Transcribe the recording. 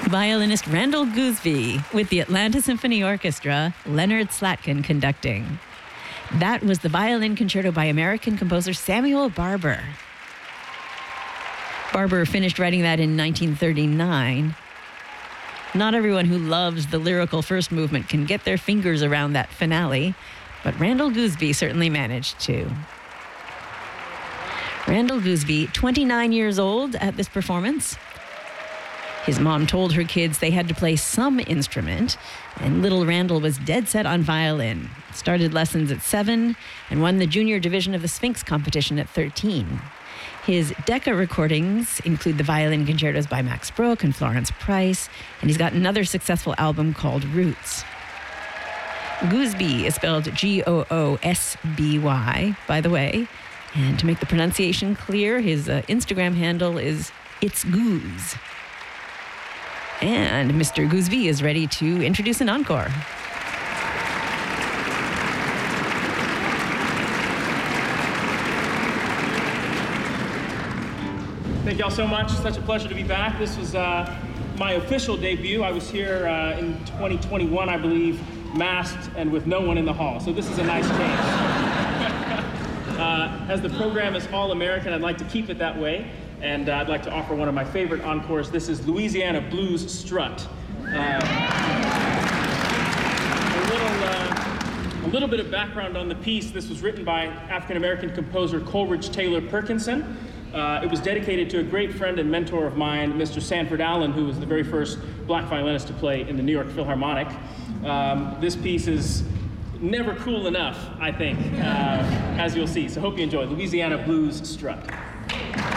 Violinist Randall Gooseby with the Atlanta Symphony Orchestra, Leonard Slatkin conducting. That was the violin concerto by American composer Samuel Barber. Barber finished writing that in 1939. Not everyone who loves the lyrical first movement can get their fingers around that finale, but Randall Gooseby certainly managed to. Randall Gooseby, 29 years old at this performance. His mom told her kids they had to play some instrument, and little Randall was dead set on violin. Started lessons at 7 and won the junior division of the Sphinx competition at 13. His Decca recordings include the violin concertos by Max Bruch and Florence Price, and he's got another successful album called Roots. Gooseby is spelled Goosby, by the way. And to make the pronunciation clear, his Instagram handle is It's Goose. And Mr. Gooseby is ready to introduce an encore. Thank y'all so much. Such a pleasure to be back. This was my official debut. I was here in 2021, I believe, masked and with no one in the hall. So this is a nice change. As the program is all-American, I'd like to keep it that way. And I'd like to offer one of my favorite encores. This is Louisiana Blues Strut. A little bit of background on the piece. This was written by African-American composer Coleridge Taylor Perkinson. It was dedicated to a great friend and mentor of mine, Mr. Sanford Allen, who was the very first black violinist to play in the New York Philharmonic. This piece is never cool enough, I think, as you'll see. So hope you enjoy Louisiana Blues Strut.